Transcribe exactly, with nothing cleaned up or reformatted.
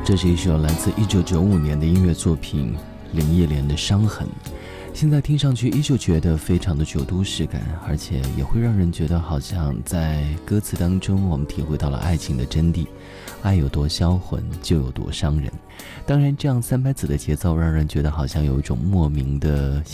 这是一首来自一九九五年的音乐作品林忆莲的《伤痕》，现在听上去依旧觉得非常的具有都市感，而且也会让人觉得好像在歌词当中我们体会到了爱情的真谛，爱有多销魂就有多伤人。当然这样三拍子的节奏让人觉得好像有一种莫名的